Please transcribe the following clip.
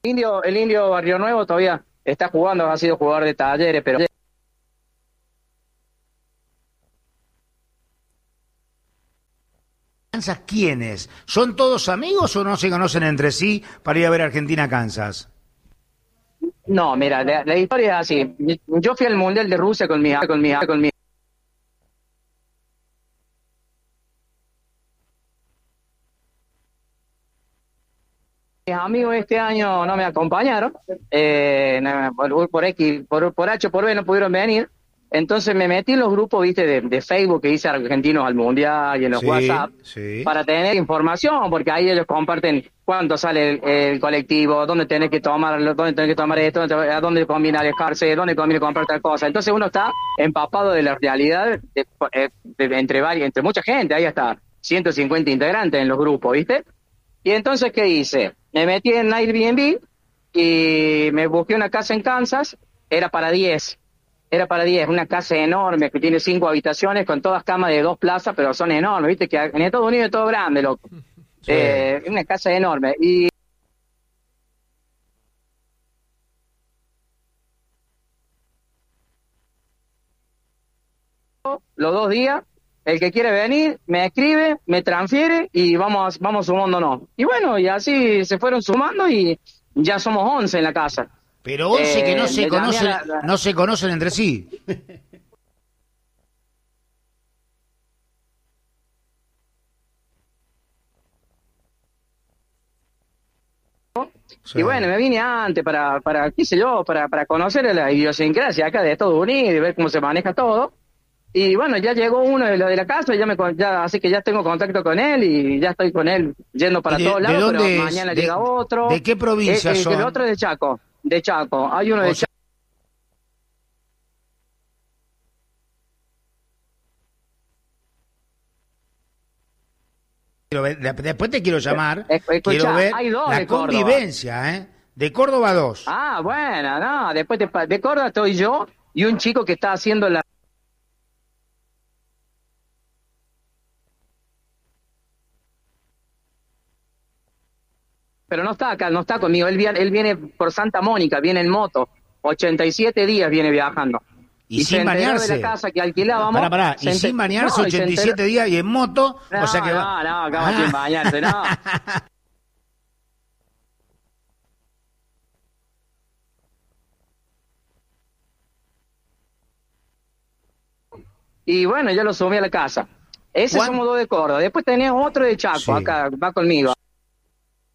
El Indio Barrio Nuevo todavía está jugando, ha sido jugador de Talleres, pero ¿Kansas quiénes? ¿Son todos amigos o no se conocen entre sí para ir a ver Argentina-Kansas? no, mira, la historia es así. Yo fui al Mundial de Rusia con mi mis amigos este año no me acompañaron, por X, por H o por B no pudieron venir, entonces me metí en los grupos, viste, de Facebook que dice Argentinos al Mundial y en los Sí, WhatsApp, sí. para tener información, porque ahí ellos comparten cuánto sale el colectivo, dónde tenés que tomar esto, a dónde conviene alejarse, dónde conviene comprar tal cosa, entonces uno está empapado de la realidad entre mucha gente, hay hasta 150 integrantes en los grupos, viste. Y entonces, ¿qué hice? Me metí en Airbnb y me busqué una casa en Kansas, era para 10, una casa enorme que tiene 5 habitaciones con todas camas de 2 plazas, pero son enormes, viste que en Estados Unidos es todo grande, loco. Sí. Una casa enorme. Y los 2 días, el que quiere venir, me escribe, me transfiere y vamos sumándonos. Y bueno, y así se fueron sumando y ya somos 11 en la casa. Pero 11 que no se Le llamé a conocen, no se conocen entre sí. Sí. Y bueno, me vine antes qué sé yo, para conocer la idiosincrasia acá de Estados Unidos y ver cómo se maneja todo. Y bueno, ya llegó uno de los de la casa, así que ya tengo contacto con él y ya estoy con él yendo para ¿Y todos de lados, dónde pero es? mañana llega otro. ¿De qué provincia son? El otro es de Chaco. Hay uno de O sea, Chaco. después te quiero llamar, Escuchá, quiero ver hay dos la de Córdoba. convivencia, ¿eh? De Córdoba 2. Ah, bueno, no, después de Córdoba estoy yo y un chico que está haciendo pero no está acá, no está conmigo, él viene por Santa Mónica, viene en moto, 87 días viene viajando. Y se sin enteró bañarse. de la casa que alquilábamos. Pará. Y sin bañarse No, y se 87 enteró. días y en moto. No, o sea que no, acaba sin bañarse, no. Y bueno, yo lo sumí a la casa. Ese somos dos de Córdoba. Después tenía otro de Chaco, Sí. acá va conmigo.